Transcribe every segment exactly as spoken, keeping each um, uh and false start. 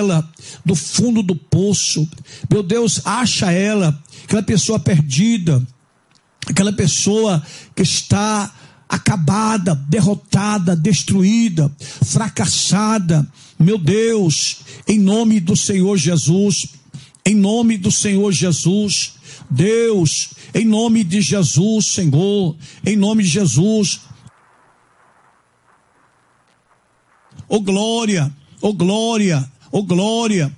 ela do fundo do poço. Meu Deus, acha ela, aquela pessoa perdida, aquela pessoa que está acabada, derrotada, destruída, fracassada. Meu Deus, em nome do Senhor Jesus, em nome do Senhor Jesus, Deus, em nome de Jesus, Senhor, em nome de Jesus. Oh glória, oh glória, oh glória,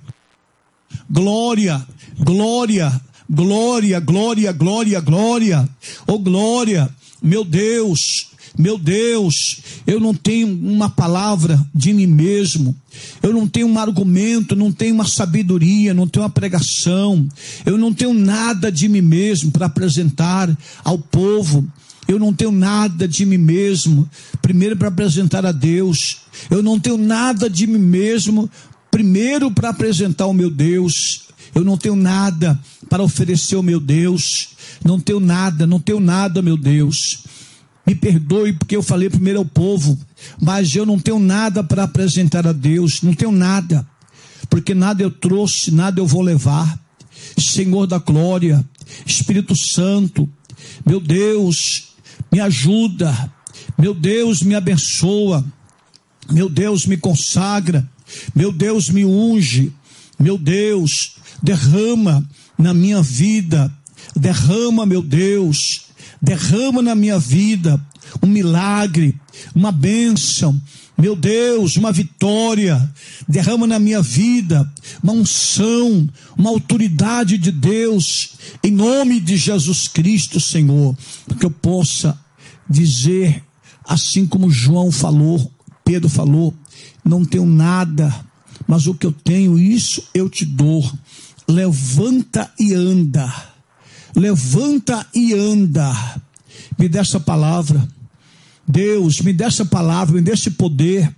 glória, glória, glória, glória, glória, glória, oh glória, meu Deus, meu Deus, eu não tenho uma palavra de mim mesmo, eu não tenho um argumento, não tenho uma sabedoria, não tenho uma pregação, eu não tenho nada de mim mesmo para apresentar ao povo. Eu não tenho nada de mim mesmo, primeiro para apresentar a Deus. Eu não tenho nada de mim mesmo, primeiro para apresentar o meu Deus. Eu não tenho nada para oferecer ao meu Deus. Não tenho nada, não tenho nada, meu Deus. Me perdoe porque eu falei primeiro ao povo, mas eu não tenho nada para apresentar a Deus. Não tenho nada, porque nada eu trouxe, nada eu vou levar. Senhor da glória, Espírito Santo, meu Deus, me ajuda, meu Deus, me abençoa, meu Deus, me consagra, meu Deus, me unge, meu Deus, derrama na minha vida, derrama, meu Deus, derrama na minha vida um milagre, uma bênção, meu Deus, uma vitória, derrama na minha vida uma unção, uma autoridade de Deus, em nome de Jesus Cristo, Senhor, que eu possa dizer, assim como João falou, Pedro falou, não tenho nada, mas o que eu tenho, isso eu te dou. Levanta e anda, levanta e anda, me dê essa palavra, Deus, me dê essa palavra, me dê esse poder,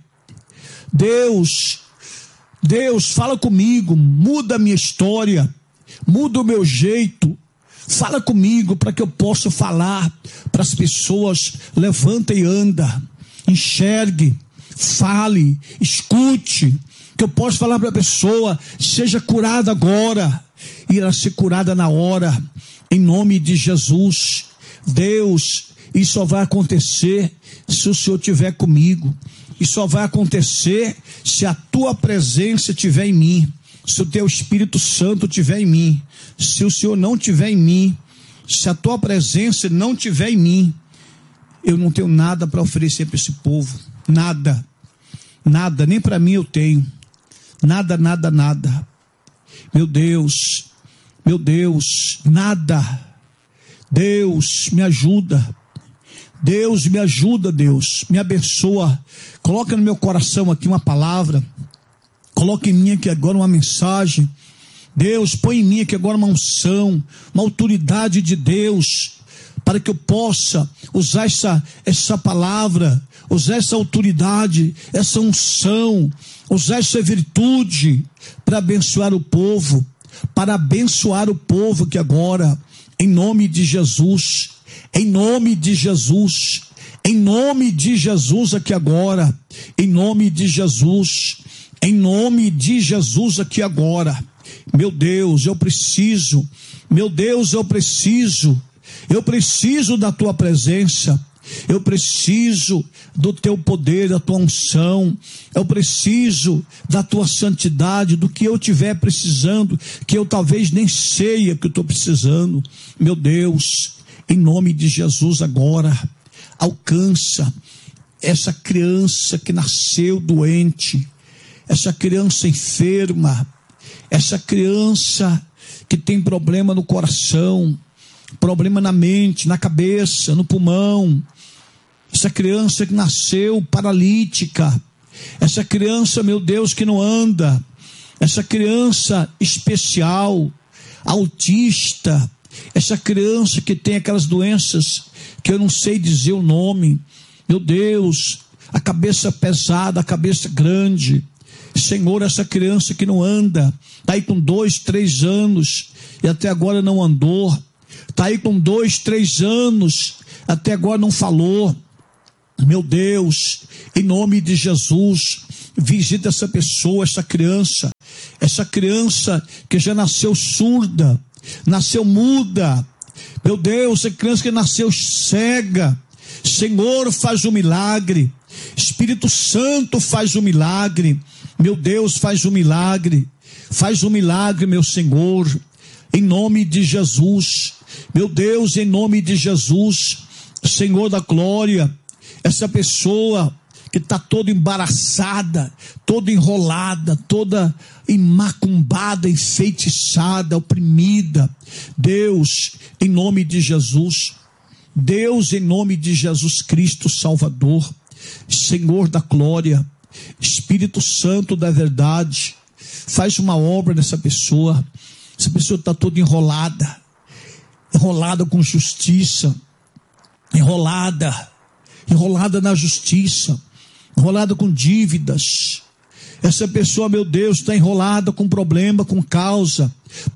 Deus, Deus, fala comigo, muda a minha história, muda o meu jeito, fala comigo para que eu possa falar para as pessoas, levanta e anda, enxergue, fale, escute, que eu possa falar para a pessoa, seja curada agora, irá ser curada na hora, em nome de Jesus. Deus, isso só vai acontecer se o Senhor estiver comigo, isso só vai acontecer se a tua presença estiver em mim, se o teu Espírito Santo estiver em mim. Se o Senhor não estiver em mim, se a tua presença não estiver em mim, eu não tenho nada para oferecer para esse povo, nada, nada, nem para mim eu tenho, nada, nada, nada, meu Deus, meu Deus, nada. Deus, me ajuda, Deus, me ajuda, Deus, me abençoa, coloca no meu coração aqui uma palavra, coloca em mim aqui agora uma mensagem, Deus, põe em mim aqui agora uma unção, uma autoridade de Deus, para que eu possa usar essa, essa palavra, usar essa autoridade, essa unção, usar essa virtude, para abençoar o povo, para abençoar o povo que agora, em nome de Jesus, em nome de Jesus, em nome de Jesus aqui agora, em nome de Jesus, em nome de Jesus aqui agora, meu Deus, eu preciso, meu Deus, eu preciso, eu preciso da tua presença, eu preciso do teu poder, da tua unção, eu preciso da tua santidade, do que eu estiver precisando, que eu talvez nem sei o que eu estou precisando, meu Deus, em nome de Jesus agora, alcança essa criança que nasceu doente, essa criança enferma, essa criança que tem problema no coração, problema na mente, na cabeça, no pulmão, essa criança que nasceu paralítica, essa criança, meu Deus, que não anda, essa criança especial, autista, essa criança que tem aquelas doenças que eu não sei dizer o nome, meu Deus, a cabeça pesada, a cabeça grande, Senhor, essa criança que não anda, está aí com dois, três anos e até agora não andou, está aí com dois, três anos, até agora não falou, meu Deus, em nome de Jesus, visita essa pessoa, essa criança, essa criança que já nasceu surda, nasceu muda, meu Deus, essa criança que nasceu cega, Senhor, faz um milagre, Espírito Santo faz um milagre, meu Deus, faz um milagre, faz um milagre, meu Senhor, em nome de Jesus, meu Deus, em nome de Jesus, Senhor da glória, essa pessoa que está toda embaraçada, toda enrolada, toda macumbada, enfeitiçada, oprimida, Deus, em nome de Jesus, Deus, em nome de Jesus Cristo Salvador, Senhor da glória, Espírito Santo da verdade, faz uma obra nessa pessoa. Essa pessoa está toda enrolada, enrolada com justiça, enrolada, enrolada na justiça, enrolada com dívidas. Essa pessoa, meu Deus, está enrolada com problema, com causa,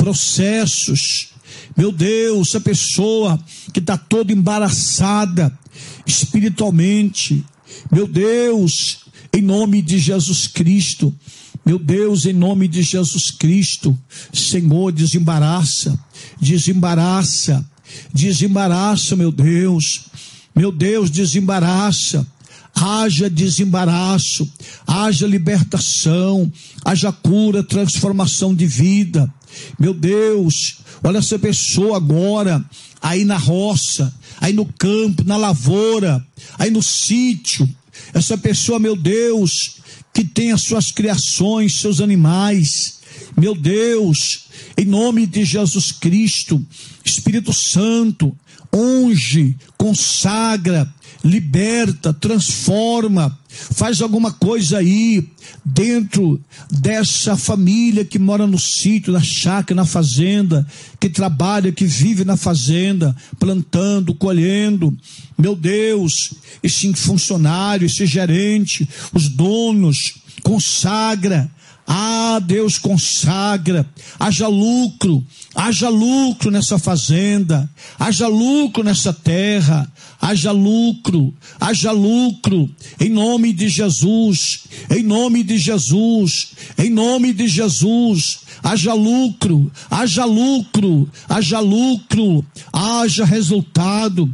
processos. Meu Deus, essa pessoa que está toda embaraçada espiritualmente. Meu Deus, em nome de Jesus Cristo. Meu Deus, em nome de Jesus Cristo, Senhor, desembaraça, desembaraça, desembaraça, meu Deus, meu Deus, desembaraça, haja desembaraço, haja libertação, haja cura, transformação de vida, meu Deus, olha essa pessoa agora, aí na roça, aí no campo, na lavoura, aí no sítio, essa pessoa, meu Deus, que tem as suas criações, seus animais, meu Deus, em nome de Jesus Cristo, Espírito Santo, unge, consagra, liberta, transforma, faz alguma coisa aí dentro dessa família que mora no sítio, na chácara, na fazenda, que trabalha, que vive na fazenda, plantando, colhendo. Meu Deus, esse funcionário, esse gerente, os donos, consagra. Ah, Deus, consagra, haja lucro, haja lucro nessa fazenda, haja lucro nessa terra, haja lucro, haja lucro, em nome de Jesus, em nome de Jesus, em nome de Jesus, haja lucro, haja lucro, haja lucro, haja resultado,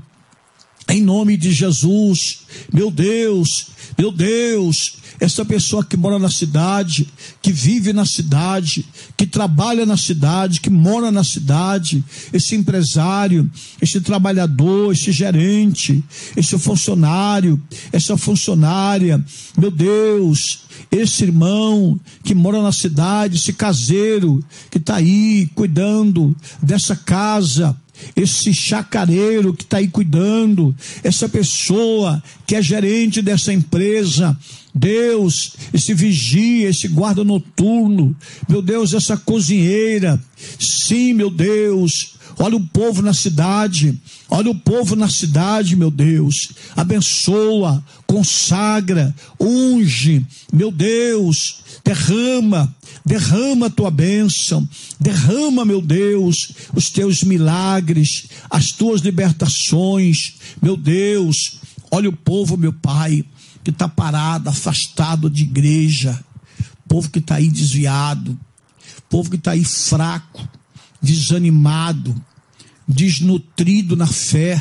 em nome de Jesus, meu Deus, meu Deus, essa pessoa que mora na cidade, que vive na cidade, que trabalha na cidade, que mora na cidade, esse empresário, esse trabalhador, esse gerente, esse funcionário, essa funcionária, meu Deus, esse irmão que mora na cidade, esse caseiro que está aí cuidando dessa casa, esse chacareiro que está aí cuidando, essa pessoa que é gerente dessa empresa, Deus, esse vigia, esse guarda noturno, meu Deus, essa cozinheira, sim, meu Deus, olha o povo na cidade, olha o povo na cidade, meu Deus, abençoa, consagra, unge, meu Deus, derrama, derrama a tua bênção, derrama, meu Deus, os teus milagres, as tuas libertações, meu Deus, olha o povo, meu Pai, que está parado, afastado de igreja, povo que está aí desviado, povo que está aí fraco, desanimado, desnutrido na fé,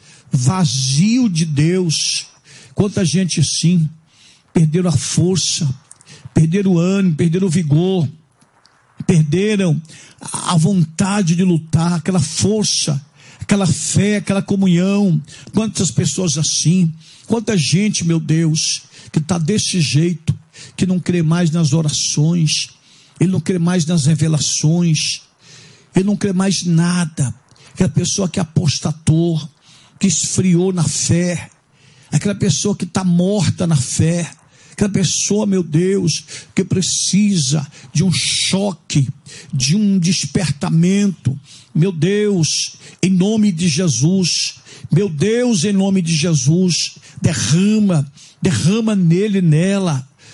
vazio de Deus. Quanta gente assim, perderam a força, perderam o ânimo, perderam o vigor, perderam a vontade de lutar, aquela força, aquela fé, aquela comunhão. Quantas pessoas assim, quanta gente, meu Deus, que está desse jeito, que não crê mais nas orações, ele não crê mais nas revelações, ele não crê mais nada. Aquela pessoa que apostatou, que esfriou na fé, aquela pessoa que está morta na fé, aquela pessoa, meu Deus, que precisa de um choque, de um despertamento, meu Deus, em nome de Jesus, meu Deus, em nome de Jesus, derrama, derrama nele e nela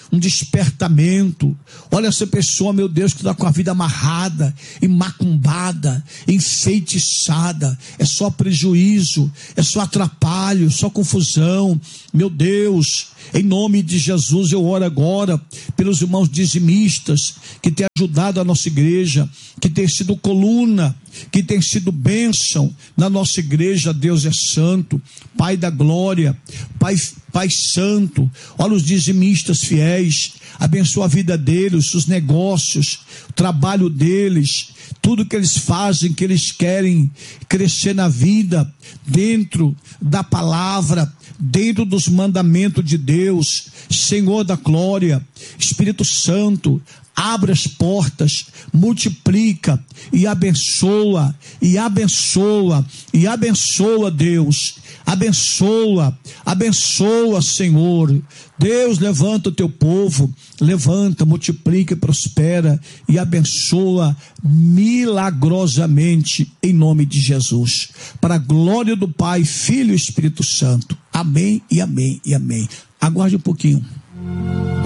um despertamento. Olha essa pessoa, meu Deus, que está com a vida amarrada, macumbada, enfeitiçada, é só prejuízo, é só atrapalho, só confusão. Meu Deus, em nome de Jesus eu oro agora pelos irmãos dizimistas que têm ajudado a nossa igreja, que tem sido coluna, que tem sido bênção na nossa igreja. Deus é santo, Pai da glória, Pai, Pai santo. Olha os dizimistas fiéis, abençoa a vida deles, os negócios, o trabalho deles, tudo que eles fazem, que eles querem crescer na vida, dentro da palavra, dentro dos mandamentos de Deus. Senhor da glória, Espírito Santo, abre as portas, multiplica e abençoa, e abençoa, e abençoa, Deus, abençoa, abençoa, Senhor. Deus, levanta o teu povo, levanta, multiplica e prospera, e abençoa milagrosamente, em nome de Jesus, para a glória do Pai, Filho e Espírito Santo. Amém e amém e amém. Aguarde um pouquinho.